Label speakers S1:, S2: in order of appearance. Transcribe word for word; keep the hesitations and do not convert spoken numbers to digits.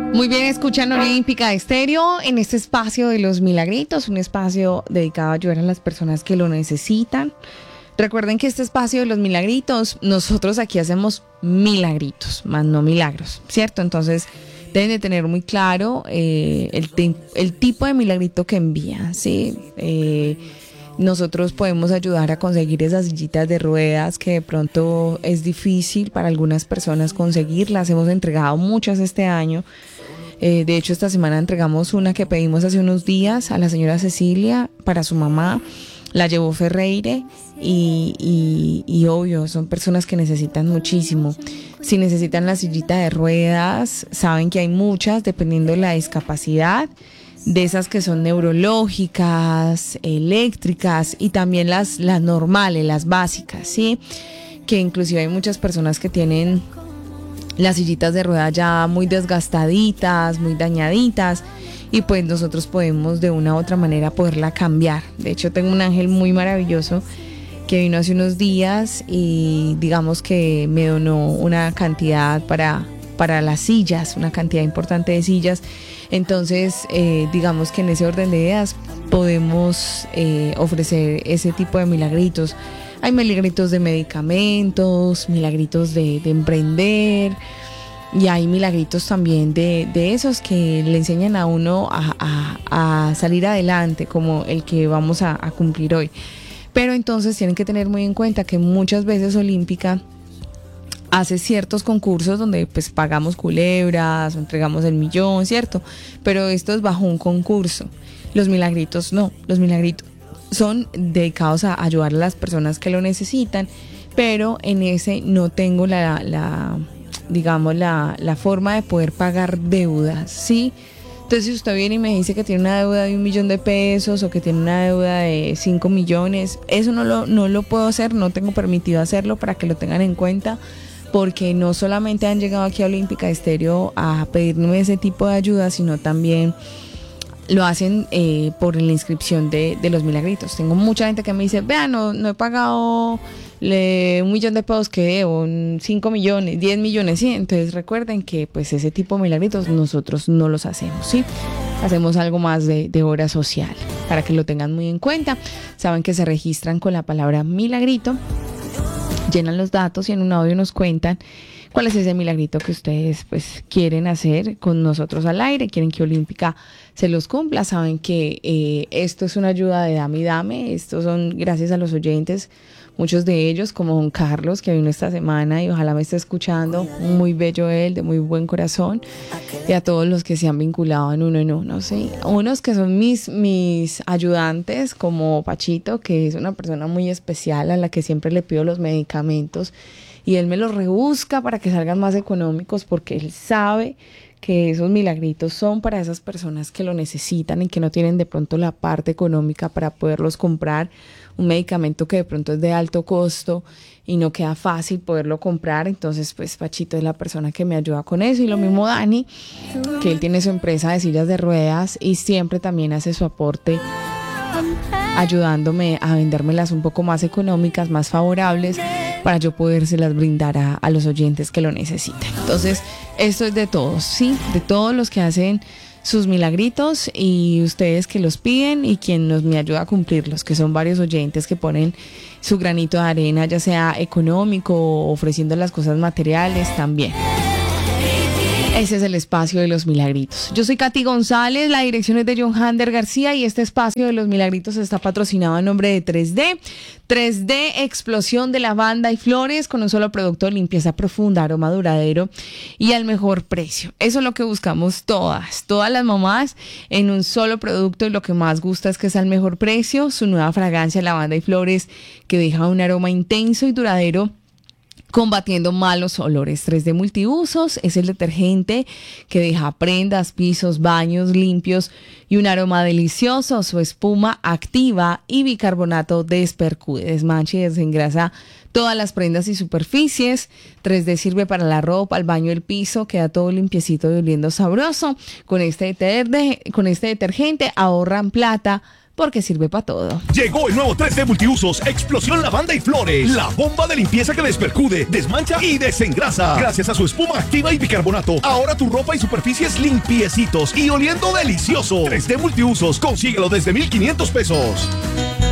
S1: Muy bien, escuchan Olímpica Estéreo en este espacio de los milagritos, un espacio dedicado a ayudar a las personas que lo necesitan. Recuerden que este espacio de los milagritos, nosotros aquí hacemos milagritos, más no milagros, ¿cierto? Entonces deben de tener muy claro eh, el, te- el tipo de milagrito que envían, ¿sí? Eh, nosotros podemos ayudar a conseguir esas sillitas de ruedas que de pronto es difícil para algunas personas conseguirlas. Hemos entregado muchas este año. Eh, de hecho, esta semana entregamos una que pedimos hace unos días a la señora Cecilia para su mamá. La llevó Ferreire y, y, y obvio, son personas que necesitan muchísimo. Si necesitan la sillita de ruedas, saben que hay muchas, dependiendo de la discapacidad, de esas que son neurológicas, eléctricas y también las, las normales, las básicas, ¿sí? Que inclusive hay muchas personas que tienen las sillitas de ruedas ya muy desgastaditas, muy dañaditas, y pues nosotros podemos de una u otra manera poderla cambiar. De hecho, tengo un ángel muy maravilloso que vino hace unos días y digamos que me donó una cantidad para, para las sillas, una cantidad importante de sillas. Entonces, eh, digamos que en ese orden de ideas podemos eh, ofrecer ese tipo de milagritos. Hay milagritos de medicamentos, milagritos de, de emprender, y hay milagritos también de, de esos que le enseñan a uno a, a, a salir adelante, como el que vamos a, a cumplir hoy. Pero entonces tienen que tener muy en cuenta que muchas veces Olímpica hace ciertos concursos donde pues pagamos culebras o entregamos el millón, ¿cierto? Pero esto es bajo un concurso. Los milagritos no, los milagritos son dedicados a ayudar a las personas que lo necesitan, pero en ese no tengo la, la digamos, la, la forma de poder pagar deudas, ¿sí? Entonces, si usted viene y me dice que tiene una deuda de un millón de pesos o que tiene una deuda de cinco millones, eso no lo, no lo puedo hacer, no tengo permitido hacerlo, para que lo tengan en cuenta, porque no solamente han llegado aquí a Olímpica Estéreo a pedirme ese tipo de ayuda, sino también lo hacen eh, por la inscripción de, de los milagritos. Tengo mucha gente que me dice, vea, no, no he pagado le, un millón de pesos que debo, cinco millones, diez millones, ¿sí? Entonces recuerden que pues ese tipo de milagritos nosotros no los hacemos, ¿sí? Hacemos algo más de, de obra social, para que lo tengan muy en cuenta. Saben que se registran con la palabra milagrito, llenan los datos y en un audio nos cuentan cuál es ese milagrito que ustedes pues quieren hacer con nosotros al aire, quieren que Olímpica se los cumpla. Saben que eh, esto es una ayuda de dame y dame, estos son gracias a los oyentes, muchos de ellos como don Carlos, que vino esta semana y ojalá me esté escuchando, muy bello él, de muy buen corazón, y a todos los que se han vinculado en uno en uno, ¿sí? Unos que son mis, mis ayudantes, como Pachito, que es una persona muy especial a la que siempre le pido los medicamentos y él me los rebusca para que salgan más económicos, porque él sabe que esos milagritos son para esas personas que lo necesitan y que no tienen de pronto la parte económica para poderlos comprar. Un medicamento que de pronto es de alto costo y no queda fácil poderlo comprar. Entonces, pues Pachito es la persona que me ayuda con eso. Y lo mismo Dani, que él tiene su empresa de sillas de ruedas y siempre también hace su aporte ayudándome a vendérmelas un poco más económicas, más favorables, para yo podérselas brindar a, a los oyentes que lo necesiten. Entonces, esto es de todos, ¿sí? De todos los que hacen sus milagritos y ustedes que los piden y quien nos me ayuda a cumplirlos, que son varios oyentes que ponen su granito de arena, ya sea económico o ofreciendo las cosas materiales también. Ese es el espacio de los milagritos. Yo soy Katy González, la dirección es de John Hander García y este espacio de los milagritos está patrocinado a nombre de tres D. tres D, explosión de lavanda y flores con un solo producto de limpieza profunda, aroma duradero y al mejor precio. Eso es lo que buscamos todas, todas las mamás en un solo producto, y lo que más gusta es que es al mejor precio. Su nueva fragancia lavanda y flores que deja un aroma intenso y duradero, combatiendo malos olores. tres D Multiusos es el detergente que deja prendas, pisos, baños limpios y un aroma delicioso. Su espuma activa y bicarbonato despercude, desmancha y desengrasa todas las prendas y superficies. tres D sirve para la ropa, el baño, el piso, queda todo limpiecito y oliendo sabroso. Con este detergente, con este detergente ahorran plata, porque sirve para todo.
S2: Llegó el nuevo tres D Multiusos Explosión Lavanda y Flores. La bomba de limpieza que despercude, desmancha y desengrasa. Gracias a su espuma activa y bicarbonato, ahora tu ropa y superficies limpiecitos y oliendo delicioso. tres D Multiusos, consíguelo desde mil quinientos pesos.